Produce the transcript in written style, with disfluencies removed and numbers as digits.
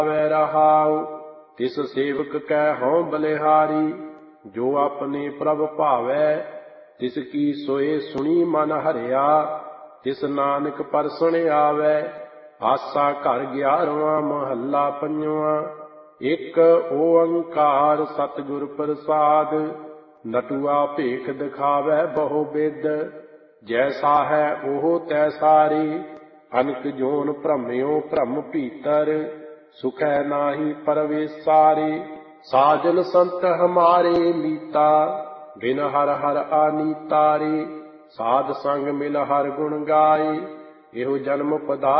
ਵੈ ਰਹਾਉ। ਤਿਸ ਸੇਵਕ ਕੈ ਹਉ ਬਲਿਹਾਰੀ, ਜੋ ਆਪਣੇ ਪ੍ਰਭ ਭਾਵੈ। ਤਿਸ ਕੀ ਸੋਏ ਸੁਣੀ ਮਨ ਹਰਿਆ, ਤਿਸ ਨਾਨਕ ਪਰਸਣ ਆਵੈ। ਆਸਾ ਘਰ 11ਵਾਂ ਮਹੱਲਾ ਪੰਜਵਾਂ। ਇੱਕ ਓੰਕਾਰ ਸਤਿਗੁਰ ਪ੍ਰਸਾਦ। ਨਟੂਆ ਭੇਖ ਦਿਖਾਵੈ ਬਹੁ ਬਿਦ, ਜੈਸਾ ਹੈ ਉਹ ਤੈਸਾਰੀ। ਅਨਕ ਜੋਨ ਭ੍ਰਮਿਓ ਭ੍ਰਮ ਭੀਤਰ, ਸੁਖੈ ਨਾਹੀ ਪਰਵੇਸਾਰੀ। ਸਾਜਨ ਸੰਤ ਹਮਾਰੇ ਮੀਤਾ, ਬਿਨ ਹਰ ਹਰ ਆਨੀਤਾਰੀ। ਸਾਧ ਸੰਗ ਮਿਲ ਹਰ ਗੁਣ ਗਾਏ, ਇਹੋ ਜਨਮ ਪਦਾਰਥ